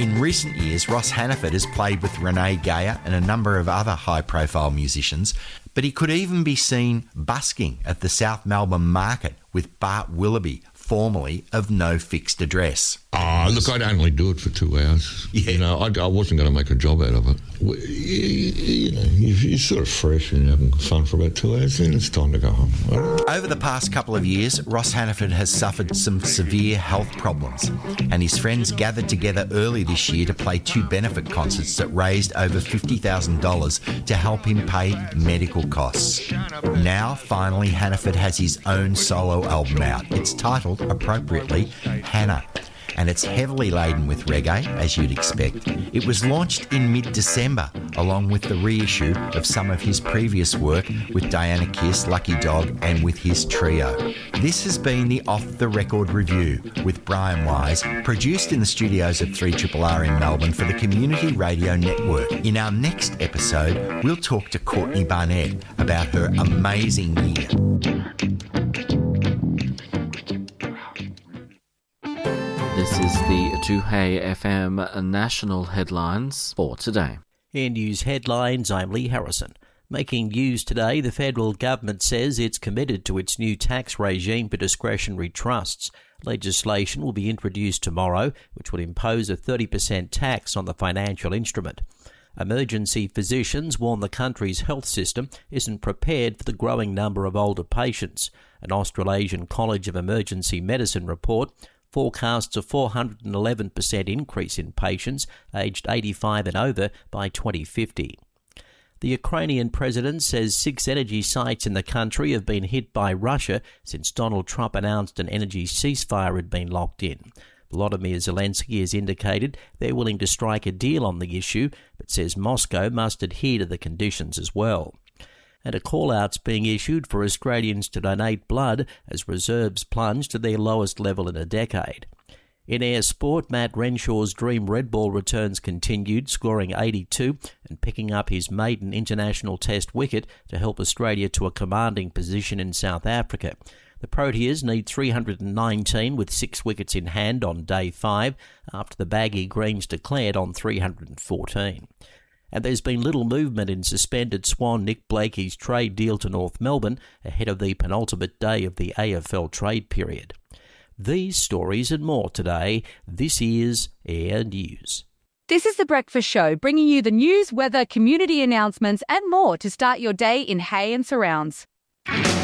In recent years, Ross Hannaford has played with Renee Geyer and a number of other high-profile musicians, but he could even be seen busking at the South Melbourne market with Bart Willoughby, formerly of No Fixed Address. Look, I'd only do it for 2 hours. Yeah. You know, I wasn't going to make a job out of it. You're sort of fresh and having fun for about 2 hours, then it's time to go home. Over the past couple of years, Ross Hannaford has suffered some severe health problems, and his friends gathered together early this year to play 2 benefit concerts that raised over $50,000 to help him pay medical costs. Now, finally, Hannaford has his own solo album out. It's titled, appropriately, Hannah, and it's heavily laden with reggae, as you'd expect. It was launched in mid-December, along with the reissue of some of his previous work with Diana Kiss, Lucky Dog, and with his trio. This has been the Off the Record Review with Brian Wise, produced in the studios of 3RRR in Melbourne for the Community Radio Network. In our next episode, we'll talk to Courtney Barnett about her amazing year. This is the 2Hey FM national headlines for today. In news headlines, I'm Lee Harrison. Making news today, the federal government says it's committed to its new tax regime for discretionary trusts. Legislation will be introduced tomorrow, which would impose a 30% tax on the financial instrument. Emergency physicians warn the country's health system isn't prepared for the growing number of older patients. An Australasian College of Emergency Medicine report forecasts a 411% increase in patients aged 85 and over by 2050. The Ukrainian president says 6 energy sites in the country have been hit by Russia since Donald Trump announced an energy ceasefire had been locked in. Volodymyr Zelensky has indicated they're willing to strike a deal on the issue, but says Moscow must adhere to the conditions as well. And a call-out's being issued for Australians to donate blood as reserves plunge to their lowest level in a decade. In air sport, Matt Renshaw's dream red ball returns continued, scoring 82 and picking up his maiden international test wicket to help Australia to a commanding position in South Africa. The Proteas need 319 with 6 wickets in hand on day 5 after the Baggy Greens declared on 314. And there's been little movement in suspended Swan Nick Blakey's trade deal to North Melbourne ahead of the penultimate day of the AFL trade period. These stories and more today. This is Air News. This is The Breakfast Show, bringing you the news, weather, community announcements and more to start your day in Hay and surrounds.